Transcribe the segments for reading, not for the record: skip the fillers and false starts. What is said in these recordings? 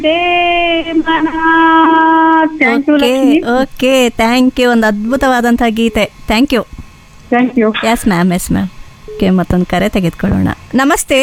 Thank you okay okay thank you. ಒಂದು ಅದ್ಭುತವಾದಂತಹ ಗೀತೆ. Thank you. Thank you. Yes ma'am yes ma'am. Okay, ಮತ್ತೊಂದು ಕರೆ ತೆಗೆದುಕೊಳ್ಳೋಣ. ನಮಸ್ತೆ.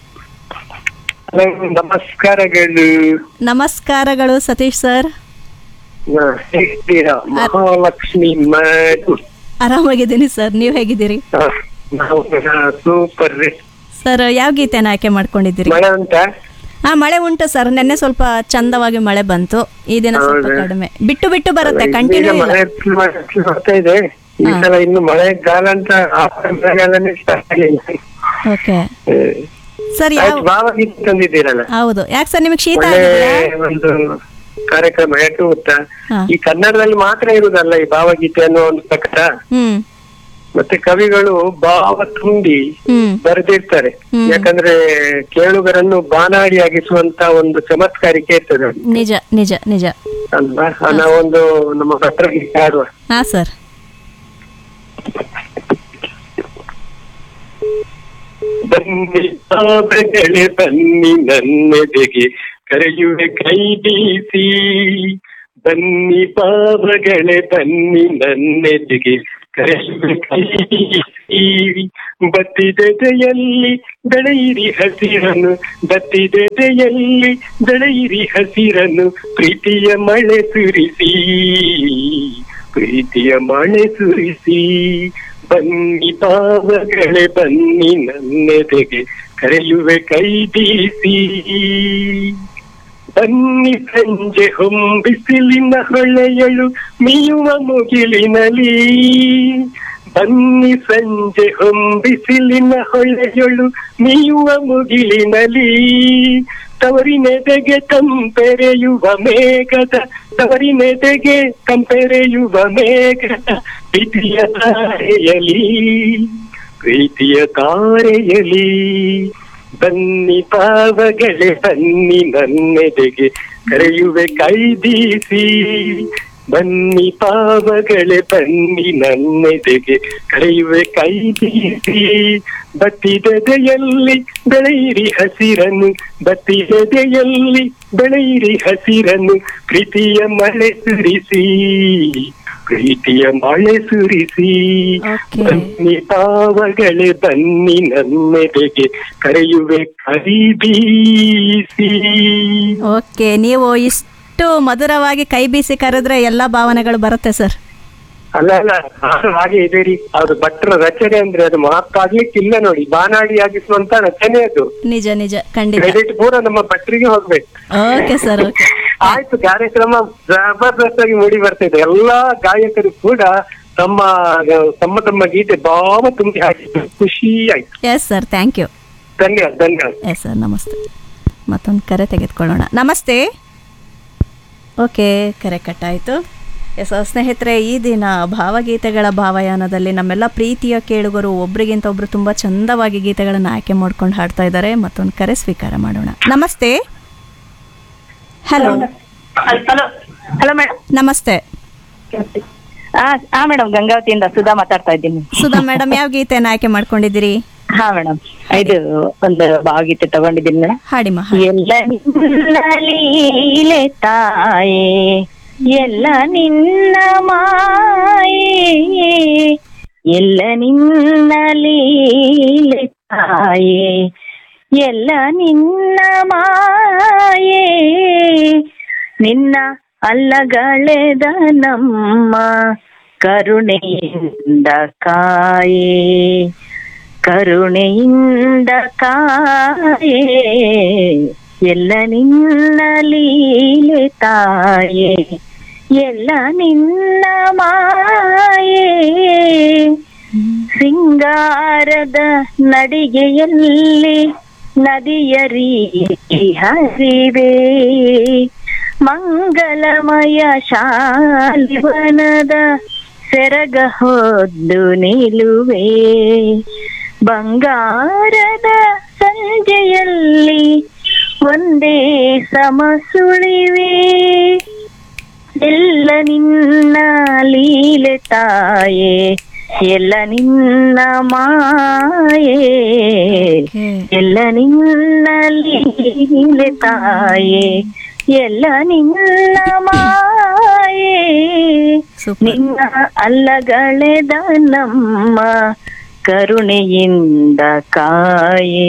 ನಮಸ್ಕಾರಗಳು. ನಮಸ್ಕಾರಗಳು ಸತೀಶ್ ಸರ್. ಹೇಗಿದ್ದೀರಾ? ಮಹಾಲಕ್ಷ್ಮಿ ಆರಾಮಾಗಿದ್ದೀನಿ ಸರ್, ನೀವು ಹೇಗಿದ್ದೀರಿ? ಸೂಪರ್. ಸರ್, ಯಾವ ಗೀತೆನ ಆಯ್ಕೆ ಮಾಡ್ಕೊಂಡಿದ್ದೀರಿ? ಮಳೆ ಅಂತ ಮಳೆ ಉಂಟು ಸರ್. ನೆನ್ನೆ ಸ್ವಲ್ಪ ಚಂದವಾಗಿ ಮಳೆ ಬಂತು, ಈ ದಿನ ಸ್ವಲ್ಪ ಕಡಿಮೆ, ಬಿಟ್ಟು ಬಿಟ್ಟು ಬರುತ್ತೆ, ಕಂಟಿನ್ಯೂ ಇಲ್ಲ. ಬರ್ತಾ ಇದೆ ಈ ಸಲ. ಇನ್ನು ಮಳೆಗಾಲ ಅಂತ ಮಳೆಗಾಲನೇ ಸ್ಟಾರ್ಟ್ ಆಗಿಲ್ಲ. ಓಕೆ ಸರ್, ಯಾವ ಭಾವಗೀತೆ ತಂದಿದ್ದೀರಲ್ಲ? ಹೌದು. ಯಾಕೆ ಸರ್, ನಿಮಗೆ ಶೀತ ಒಳ್ಳೆ ಆಗಿದೆಯಾ? ಒಂದು ಕಾರ್ಯಕ್ರಮ ಯಾಕೆ ಗೊತ್ತಾ, ಹಾ. ಈ ಕನ್ನಡದಲ್ಲಿ ಮಾತ್ರ ಇರುದಲ್ಲ ಈ ಭಾವಗೀತೆ ಅನ್ನೋ ಒಂದು ಪ್ರಕಟ. ಮತ್ತೆ ಕವಿಗಳು ಭಾವ ತುಂಬಿ ಬರೆದಿರ್ತಾರೆ. ಯಾಕಂದ್ರೆ ಕೇಳುಗರನ್ನು ಬಾನಾಡಿಯಾಗಿಸುವಂತ ಒಂದು ಚಮತ್ಕಾರಿಕೆ ಇರ್ತದೆ. ನಿಜ ನಿಜ ನಿಜ ಅಲ್ವಾ? ನಾವೊಂದು ನಮ್ಮ ಭಟ್ರಿಗೆ ಆಡುವ. ಹಾ ಸರ್. ಬನ್ನಿ ಪಾಪಗಳೇ ಬನ್ನಿ ನನ್ನೆದೆಗೆ ಕರೆಯುವೆ ಕೈ ಬೀಸಿ. ಬನ್ನಿ ಪಾಪಗಳೇ ಬನ್ನಿ ನನ್ನೆದೆಗೆ ಕರೆಯುವೆ ಕೈ ಬೀಸಿ. ಬತ್ತಿದೆದೆಯಲ್ಲಿ ಬೆಳೆಯಿರಿ ಹಸಿರನ್ನು, ಬತ್ತಿದೆದೆಯಲ್ಲಿ ಬೆಳೆಯಿರಿ ಹಸಿರನ್ನು, ಪ್ರೀತಿಯ ಮಳೆ ಸುರಿಸಿ, ಪ್ರೀತಿಯ ಮಳೆ ಸುರಿಸಿ. ಬನ್ನಿ ಪಾವಗಳೇ ಬನ್ನಿ ನನ್ನೆದೆಗೆ ಕರೆಯುವೆ ಕೈ ಬೀಸಿ. ಬನ್ನಿ ಸಂಜೆ ಹೊಂಬಿಸಿಲಿನ ಹೊಳೆಯಳು ಮೀಯುವ ಮುಗಿಲಿನಲಿ. ಬನ್ನಿ ಸಂಜೆ ಹೊಂಬಿಸಿಲಿನ ಹೊಳೆಯಳು ಮೀಯುವ ಮುಗಿಲಿನಲಿ. ತವರಿನೆದೆಗೆ ತಂಪೆರೆಯುವ ಮೇಘದ, ತವರಿನೆದೆಗೆ ತಂಪೆರೆಯುವ ಮೇಘದ, ಪ್ರೀತಿಯ ತಾರೆಯಲಿ, ಪ್ರೀತಿಯ ತಾರೆಯಲಿ. ಬನ್ನಿ ಪಾವಗಳೇ ಬನ್ನಿ ನನ್ನೆದೆಗೆ ಕರೆಯುವೆ ಕೈ ಬೀಸಿ. ಬನ್ನಿ ಪಾವಗಳೇ ಬನ್ನಿ ನನ್ನೆದೆಗೆ ಕರೆಯುವೆ ಕೈ ಬೀಸಿ. ಬತ್ತಿದೆದೆಯಲ್ಲಿ ಬೆಳೆಯಿರಿ ಹಸಿರನ್ನು, ಬತ್ತಿದೆದೆಯಲ್ಲಿ ಬೆಳೆಯಿರಿ ಹಸಿರನ್ನು, ಪ್ರೀತಿಯ ಮಳೆ ಸುರಿಸಿ, ಪ್ರೀತಿಯ ಮಳೆ ಸುರಿಸಿ. ಬನ್ನಿ ಪಾವಗಳೇ ಬನ್ನಿ ನನ್ನೆದೆಗೆ ಕರೆಯುವೆ ಕೈ ಬೀಸಿ. ಓಕೆ, ನೀವು ಇಷ್ಟು ಮಧುರವಾಗಿ ಕೈ ಬೀಸಿ ಕರೆದ್ರೆ ಎಲ್ಲಾ ಭಾವನೆಗಳು ಬರುತ್ತೆ ಸರ್. ಅಲ್ಲ ಅಲ್ಲ, ಹಾಗೆ ಇದೆ ರೀ. ಅದು ಭಟ್ರ ರಚನೆ ಅಂದ್ರೆ ಅದು ಮಾತಾಗ್ಲಿಕ್ಕಿಲ್ಲ ನೋಡಿ. ಬಾನಾಡಿ ಆಗಿಸುವಂತ ರಚನೆ ಅದು. ನಿಜ ನಿಜ, ಖಂಡಿತ. ಕ್ರೆಡಿಟ್ ಪೂರ ನಮ್ಮ ಭಟ್ರಿಗೆ ಹೋಗ್ಬೇಕು. Okay sir, okay. ಆಯ್ತು, ಕಾರ್ಯಕ್ರಮ ಜಬರ್ದಸ್ತ್ ಆಗಿ ಮೂಡಿ ಬರ್ತಿದೆ. ಎಲ್ಲಾ ಗಾಯಕರು ಕೂಡ ತಮ್ಮ ತಮ್ಮ ತಮ್ಮ ಗೀತೆ ಭಾವ ತುಂಬಿ ಹಾಕಿದ್ರು. ಖುಷಿ ಆಯ್ತು. Yes sir, thank you. ಧನ್ಯವಾದ ಧನ್ಯವಾದ. ಎಸ್ ಸರ್, ನಮಸ್ತೆ. ಮತ್ತೊಂದು ಕರೆ ತೆಗೆದುಕೊಳ್ಳೋಣ. ನಮಸ್ತೆ. ಓಕೆ, ಕರೆ ಕಟ್ಟಾಯಿತು. ಎಸ್ ಸ್ನೇಹಿತರೆ, ಈ ದಿನ ಭಾವಗೀತೆಗಳ ಭಾವಯಾನದಲ್ಲಿ ನಮ್ಮೆಲ್ಲ ಪ್ರೀತಿಯ ಕೇಳುಗರು ಒಬ್ರಿಗಿಂತ ಒಬ್ರು ತುಂಬ ಚಂದವಾಗಿ ಗೀತೆಗಳನ್ನು ಆಯ್ಕೆ ಮಾಡ್ಕೊಂಡು ಹಾಡ್ತಾ ಇದ್ದಾರೆ. ಮತ್ತೊಂದು ಕರೆ ಸ್ವೀಕಾರ ಮಾಡೋಣ. ನಮಸ್ತೆ. ಹಲೋ. Hello madam. ನಮಸ್ತೆ. ಹಾ ಮೇಡಮ್, ಗಂಗಾವತಿಯಿಂದ ಸುಧಾ ಮಾತಾಡ್ತಾ ಇದ್ದೀನಿ. ಸುಧಾ ಮೇಡಮ್, ಯಾವ ಗೀತೆಯನ್ನು ಆಯ್ಕೆ ಮಾಡ್ಕೊಂಡಿದ್ದೀರಿ? ಹಾ ಮೇಡಮ್, ಇದು ಒಂದು ಭಾವಗೀತೆ ತಗೊಂಡಿದ್ದೀನಿ ಮೇಡಮ್. ಹಾಡಿಮ್ಮ. ಎಲ್ಲ ನಿನ್ನ ಲೀಲೆ ತಾಯೇ, ಎಲ್ಲ ನಿನ್ನ ಮಾಯೇ, ಎಲ್ಲ ನಿನ್ನ ಲೀಲೆ ತಾಯೇ, ಎಲ್ಲ ನಿನ್ನ ಮಾಯೇ. ನಿನ್ನ ಅಲ್ಲಗಳೆದ ನಮ್ಮ ಕರುಣೆಯಿಂದ ಕಾಯೇ, ಕರುಣೆಯಿಂದ ಕಾಯೇ. ಎಲ್ಲ ನಿನ್ನ ಲೀಲೆ ತಾಯೇ, ಎಲ್ಲ ನಿನ್ನ ಮಾಯೇ. ಸಿಂಗಾರದ ನಡಿಗೆಯಲ್ಲಿ ನದಿಯ ರೀತಿ ಹರಿವೆ, ಮಂಗಲಮಯ ಶಾಲಿವನದ ಸೆರಗ ಹೊದ್ದು ನಿಲುವೆ. ಬಂಗಾರದ ಸಂಜೆಯಲ್ಲಿ ಒಂದೇ ಸಮಸುಳಿವೆ, ಎಲ್ಲ ನಿನ್ನ ಲೀಲೆ ತಾಯೇ, ಎಲ್ಲ ನಿನ್ನ ಮಾಯೇ, ಎಲ್ಲ ನಿನ್ನ ಲೀಲೆ ತಾಯೇ, ಎಲ್ಲ ನಿನ್ನ ಮಾಯೆ ಸೂಪರ್. ನಿನ್ನ ಅಲ್ಲಗಳೆದ ನಮ್ಮ ಕರುಣೆಯಿಂದ ಕಾಯೇ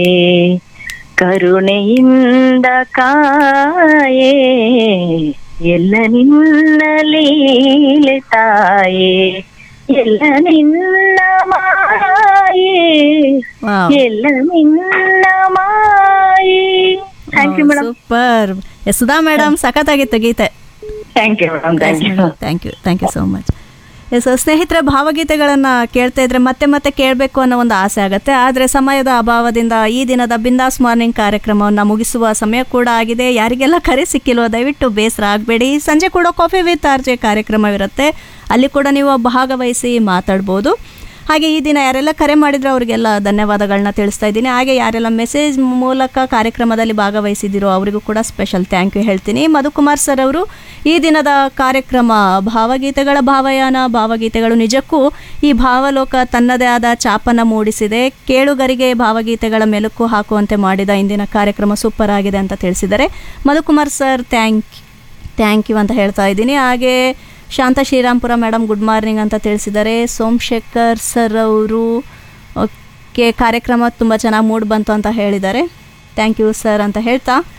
ಕರುಣೆಯಿಂದ ಕಾಯೇ ಎಲ್ಲ ನಿನ್ನ ಲೀಲೆ ತಾಯೇ ಎಲ್ಲ ನಿನ್ನ ಮಾಯೆ ವಾವ್. ಎಲ್ಲ ನಿನ್ನ ಮಾಯೆ. Thank you madam. Super. Sudha madam ಸಖತ್ತಾಗಿತ್ತು Gita. Thank you madam. Thank you so much. S ಸ್ನೇಹಿತರೆ, ಭಾವಗೀತೆಗಳನ್ನು ಕೇಳ್ತಾ ಇದ್ರೆ ಮತ್ತೆ ಮತ್ತೆ ಕೇಳಬೇಕು ಅನ್ನೋ ಒಂದು ಆಸೆ ಆಗುತ್ತೆ. ಆದರೆ ಸಮಯದ ಅಭಾವದಿಂದ ಈ ದಿನದ ಬಿಂದಾಸ್ ಮಾರ್ನಿಂಗ್ ಕಾರ್ಯಕ್ರಮವನ್ನು ಮುಗಿಸುವ ಸಮಯ ಕೂಡ ಆಗಿದೆ. ಯಾರಿಗೆಲ್ಲ ಕರೆ ಸಿಕ್ಕಿಲ್ವೋ ದಯವಿಟ್ಟು ಬೇಸರ ಆಗಬೇಡಿ. ಸಂಜೆ ಕೂಡ ಕಾಫಿ ವಿತ್ ಆರ್ ಜೆ ಕಾರ್ಯಕ್ರಮವಿರುತ್ತೆ, ಅಲ್ಲಿ ಕೂಡ ನೀವು ಭಾಗವಹಿಸಿ ಮಾತಾಡ್ಬೋದು. ಹಾಗೆ ಈ ದಿನ ಯಾರೆಲ್ಲ ಕರೆ ಮಾಡಿದ್ರು ಅವರಿಗೆಲ್ಲ ಧನ್ಯವಾದಗಳನ್ನ ತಿಳಿಸ್ತಾ ಇದ್ದೀನಿ. ಹಾಗೆ ಯಾರೆಲ್ಲ ಮೆಸೇಜ್ ಮೂಲಕ ಕಾರ್ಯಕ್ರಮದಲ್ಲಿ ಭಾಗವಹಿಸಿದಿರೋ ಅವರಿಗೂ ಕೂಡ ಸ್ಪೆಷಲ್ ಥ್ಯಾಂಕ್ ಯು ಹೇಳ್ತೀನಿ. ಮಧುಕುಮಾರ್ ಸರ್ ಅವರು ಈ ದಿನದ ಕಾರ್ಯಕ್ರಮ ಭಾವಗೀತೆಗಳ ಭಾವಯಾನ, ಭಾವಗೀತೆಗಳು ನಿಜಕ್ಕೂ ಈ ಭಾವಲೋಕ ತನ್ನದೇ ಆದ ಚಾಪನ್ನು ಮೂಡಿಸಿದೆ, ಕೇಳುಗರಿಗೆ ಭಾವಗೀತೆಗಳ ಮೆಲುಕು ಹಾಕುವಂತೆ ಮಾಡಿದ ಇಂದಿನ ಕಾರ್ಯಕ್ರಮ ಸೂಪರ್ ಆಗಿದೆ ಅಂತ ತಿಳಿಸಿದ್ದಾರೆ. ಮಧುಕುಮಾರ್ ಸರ್ ಥ್ಯಾಂಕ್ ಯು ಅಂತ ಹೇಳ್ತಾ ಇದ್ದೀನಿ. ಹಾಗೆ ಶಾಂತ ಶ್ರೀರಾಮ್ಪುರ ಮೇಡಮ್ ಗುಡ್ ಮಾರ್ನಿಂಗ್ ಅಂತ ತಿಳಿಸಿದ್ದಾರೆ. ಸೋಮಶೇಖರ್ ಸರ್ ಅವರು ಓಕೆ ಕಾರ್ಯಕ್ರಮ ತುಂಬ ಚೆನ್ನಾಗಿ ಮೂಡ್ ಬಂತು ಅಂತ ಹೇಳಿದ್ದಾರೆ. ಥ್ಯಾಂಕ್ ಯು ಸರ್ ಅಂತ ಹೇಳ್ತಾ